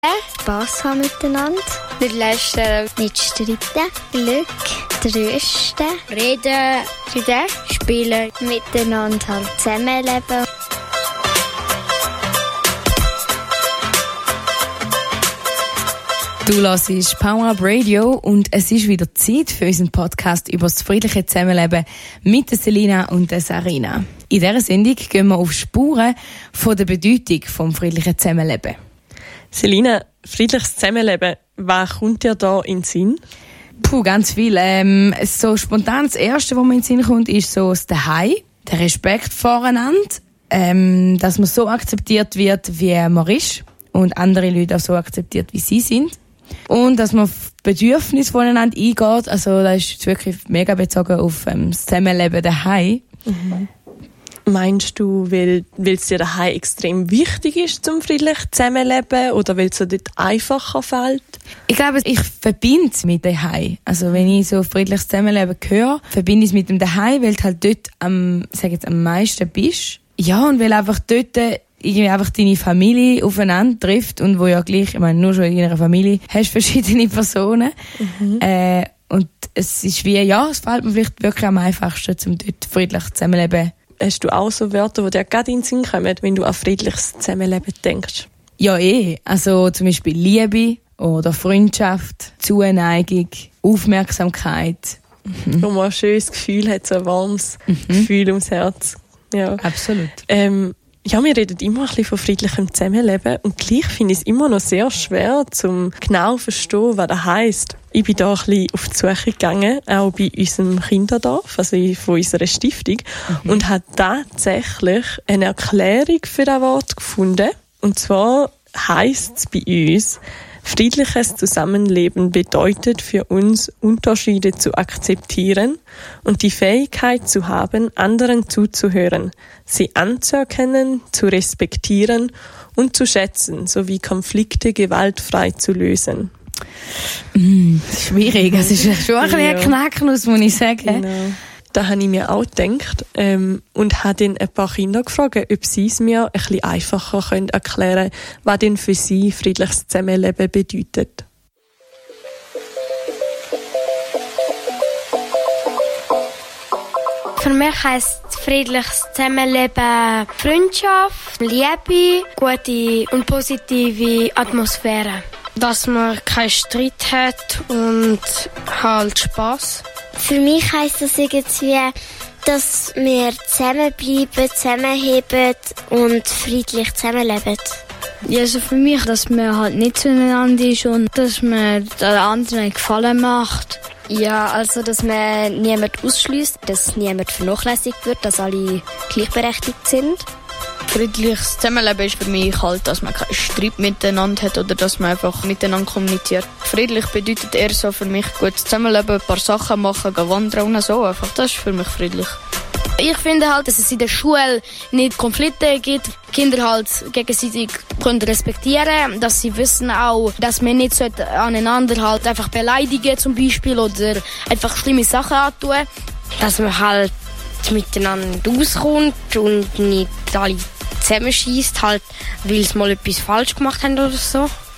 Spass haben miteinander. Nicht lästern. Nicht streiten. Glück. Trösten. Reden. Spielen. Miteinander halt zusammenleben. Du hörst Power Up Radio und es ist wieder Zeit für unseren Podcast über das friedliche Zusammenleben mit der Selina und der Sarina. In dieser Sendung gehen wir auf Spuren von der Bedeutung des friedlichen Zusammenlebens. Selina, friedliches Zusammenleben, was kommt dir da in den Sinn? Ganz viel. So spontan das Erste, was mir in den Sinn kommt, ist so das Daheim, der Respekt voreinander, dass man so akzeptiert wird, wie man ist und andere Leute auch so akzeptiert, wie sie sind. Und dass man auf Bedürfnisse voneinander eingeht, also das ist wirklich mega bezogen auf das Zusammenleben daheim. Mhm. Meinst du, weil es dir daheim extrem wichtig ist zum friedlichen Zusammenleben oder weil es dir dort einfacher fällt? Ich glaube, ich verbinde es mit daheim. Also wenn ich so friedliches Zusammenleben höre, verbinde ich es mit dem daheim, weil du halt dort am meisten bist. Ja, und weil einfach dort irgendwie einfach deine Familie aufeinander trifft und wo ja gleich, ich meine, nur schon in einer Familie hast du verschiedene Personen. Mhm. Und es ist wie, ja, es fällt mir vielleicht wirklich am einfachsten, um dort friedlich zusammenleben. Hast du auch so Wörter, die dir gerade in den Sinn kommen, wenn du an friedliches Zusammenleben denkst? Ja, also zum Beispiel Liebe oder Freundschaft, Zuneigung, Aufmerksamkeit. Mhm. Wo man ein schönes Gefühl hat, so ein warmes Gefühl ums Herz. Ja. Absolut. Ja, wir reden immer ein bisschen von friedlichem Zusammenleben und gleich finde ich es immer noch sehr schwer, um genau zu verstehen, was das heisst. Ich bin da ein bisschen auf die Suche gegangen, auch bei unserem Kinderdorf, also von unserer Stiftung, und habe tatsächlich eine Erklärung für das Wort gefunden. Und zwar heisst es bei uns, friedliches Zusammenleben bedeutet für uns, Unterschiede zu akzeptieren und die Fähigkeit zu haben, anderen zuzuhören, sie anzuerkennen, zu respektieren und zu schätzen, sowie Konflikte gewaltfrei zu lösen. Schwierig, es ist schon ein bisschen ein Knacknuss, muss ich sagen. Genau. Da habe ich mir auch gedacht und habe dann ein paar Kinder gefragt, ob sie es mir ein bisschen einfacher erklären können, was denn für sie friedliches Zusammenleben bedeutet. Für mich heisst friedliches Zusammenleben Freundschaft, Liebe, gute und positive Atmosphäre. Dass man keinen Streit hat und halt Spass. Für mich heisst das irgendwie, dass wir zusammenbleiben, zusammenheben und friedlich zusammenleben. Ja, also für mich, dass man halt nicht zueinander ist und dass man den anderen einen Gefallen macht. Ja, also dass man niemanden ausschliesst, dass niemand vernachlässigt wird, dass alle gleichberechtigt sind. Friedliches Zusammenleben ist für mich halt, dass man keinen Streit miteinander hat oder dass man einfach miteinander kommuniziert. Friedlich bedeutet eher so für mich gutes Zusammenleben, ein paar Sachen machen, gehen wandern und so einfach. Das ist für mich friedlich. Ich finde halt, dass es in der Schule nicht Konflikte gibt. Kinder halt gegenseitig können respektieren, dass sie wissen auch, dass man nicht aneinander halt einfach beleidigen zum Beispiel oder einfach schlimme Sachen antun. Dass man halt miteinander auskommt und nicht alle zusammenschießt, halt, weil sie mal etwas falsch gemacht haben oder so.